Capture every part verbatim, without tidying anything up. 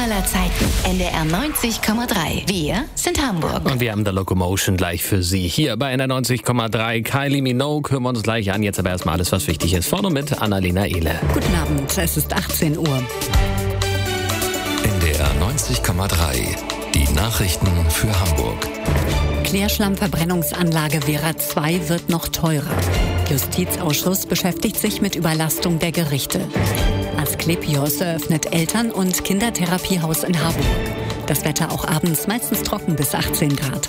aller Zeiten. N D R neunzig Komma drei. Wir sind Hamburg. Und wir haben The Locomotion gleich für Sie. Hier bei N D R neunzig Komma drei. Kylie Minogue hören wir uns gleich an. Jetzt aber erstmal alles, was wichtig ist. Vorne mit Annalena Ehle. Guten Abend, es ist achtzehn Uhr. N D R neunzig Komma drei. Die Nachrichten für Hamburg. Klärschlammverbrennungsanlage Wera zwei wird noch teurer. Justizausschuss beschäftigt sich mit Überlastung der Gerichte. Asklepios eröffnet Eltern- und Kindertherapiehaus in Harburg. Das Wetter auch abends meistens trocken bis achtzehn Grad.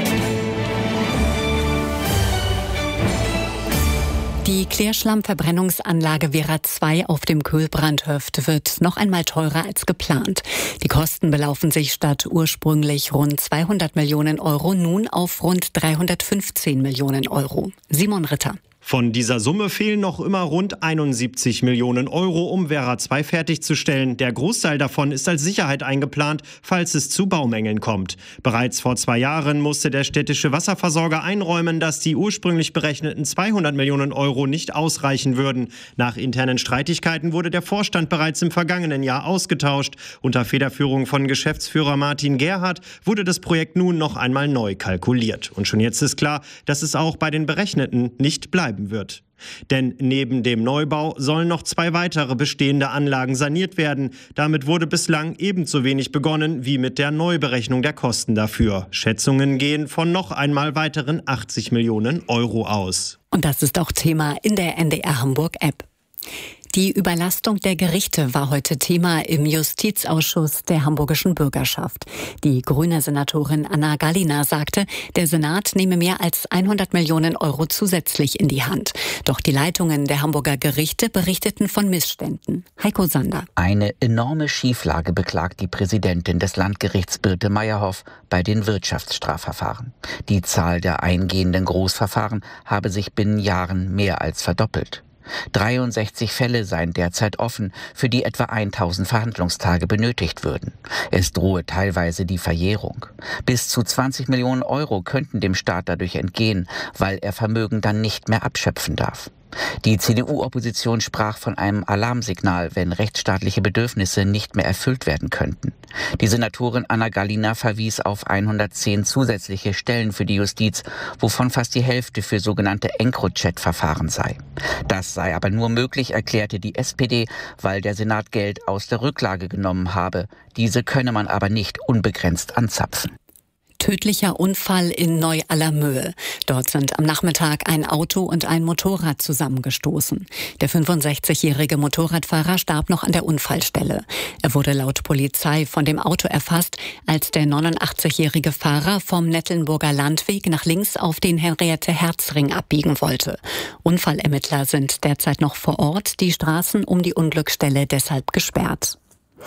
Die Klärschlammverbrennungsanlage Wera zwei auf dem Kühlbrandhöft wird noch einmal teurer als geplant. Die Kosten belaufen sich statt ursprünglich rund zweihundert Millionen Euro nun auf rund dreihundertfünfzehn Millionen Euro. Simon Ritter. Von dieser Summe fehlen noch immer rund einundsiebzig Millionen Euro, um Wera zwei fertigzustellen. Der Großteil davon ist als Sicherheit eingeplant, falls es zu Baumängeln kommt. Bereits vor zwei Jahren musste der städtische Wasserversorger einräumen, dass die ursprünglich berechneten zweihundert Millionen Euro nicht ausreichen würden. Nach internen Streitigkeiten wurde der Vorstand bereits im vergangenen Jahr ausgetauscht. Unter Federführung von Geschäftsführer Martin Gerhardt wurde das Projekt nun noch einmal neu kalkuliert. Und schon jetzt ist klar, dass es auch bei den Berechneten nicht bleibt wird. Denn neben dem Neubau sollen noch zwei weitere bestehende Anlagen saniert werden. Damit wurde bislang ebenso wenig begonnen wie mit der Neuberechnung der Kosten dafür. Schätzungen gehen von noch einmal weiteren achtzig Millionen Euro aus. Und das ist auch Thema in der N D R Hamburg App. Die Überlastung der Gerichte war heute Thema im Justizausschuss der hamburgischen Bürgerschaft. Die grüne Senatorin Anna Gallina sagte, der Senat nehme mehr als hundert Millionen Euro zusätzlich in die Hand. Doch die Leitungen der Hamburger Gerichte berichteten von Missständen. Heiko Sander. Eine enorme Schieflage beklagt die Präsidentin des Landgerichts Birte Meyerhoff bei den Wirtschaftsstrafverfahren. Die Zahl der eingehenden Großverfahren habe sich binnen Jahren mehr als verdoppelt. dreiundsechzig Fälle seien derzeit offen, für die etwa tausend Verhandlungstage benötigt würden. Es drohe teilweise die Verjährung. Bis zu zwanzig Millionen Euro könnten dem Staat dadurch entgehen, weil er Vermögen dann nicht mehr abschöpfen darf. Die C D U-Opposition sprach von einem Alarmsignal, wenn rechtsstaatliche Bedürfnisse nicht mehr erfüllt werden könnten. Die Senatorin Anna Gallina verwies auf hundertzehn zusätzliche Stellen für die Justiz, wovon fast die Hälfte für sogenannte EncroChat-Verfahren sei. Das sei aber nur möglich, erklärte die S P D, weil der Senat Geld aus der Rücklage genommen habe. Diese könne man aber nicht unbegrenzt anzapfen. Tödlicher Unfall in Neu-Allermöhe. Dort sind am Nachmittag ein Auto und ein Motorrad zusammengestoßen. Der fünfundsechzigjährige Motorradfahrer starb noch an der Unfallstelle. Er wurde laut Polizei von dem Auto erfasst, als der neunundachtzigjährige Fahrer vom Nettelnburger Landweg nach links auf den Henriette-Herz-Ring abbiegen wollte. Unfallermittler sind derzeit noch vor Ort, die Straßen um die Unglücksstelle deshalb gesperrt.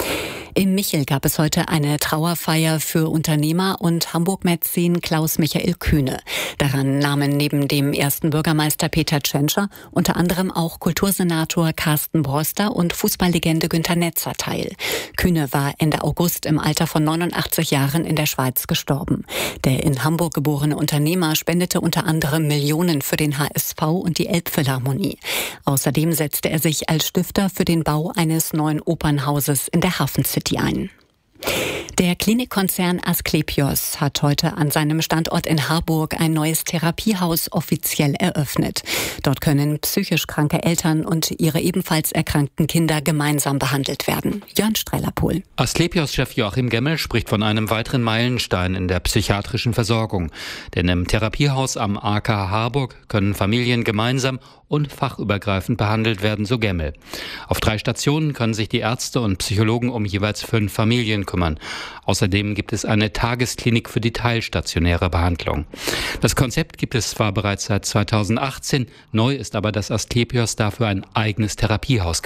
In Michel gab es heute eine Trauerfeier für Unternehmer und Hamburg-Mäzen Klaus-Michael Kühne. Daran nahmen neben dem ersten Bürgermeister Peter Tschentscher unter anderem auch Kultursenator Carsten Broster und Fußballlegende Günter Netzer teil. Kühne war Ende August im Alter von neunundachtzig Jahren in der Schweiz gestorben. Der in Hamburg geborene Unternehmer spendete unter anderem Millionen für den H S V und die Elbphilharmonie. Außerdem setzte er sich als Stifter für den Bau eines neuen Opernhauses in der Hafen City ein. Der Klinikkonzern Asklepios hat heute an seinem Standort in Harburg ein neues Therapiehaus offiziell eröffnet. Dort können psychisch kranke Eltern und ihre ebenfalls erkrankten Kinder gemeinsam behandelt werden. Jörn Strellerpohl. Asklepios-Chef Joachim Gemmel spricht von einem weiteren Meilenstein in der psychiatrischen Versorgung. Denn im Therapiehaus am A K Harburg können Familien gemeinsam und fachübergreifend behandelt werden, so Gemmel. Auf drei Stationen können sich die Ärzte und Psychologen um jeweils fünf Familien kümmern. Außerdem gibt es eine Tagesklinik für die teilstationäre Behandlung. Das Konzept gibt es zwar bereits seit zweitausendachtzehn, neu ist aber, dass Asklepios dafür ein eigenes Therapiehaus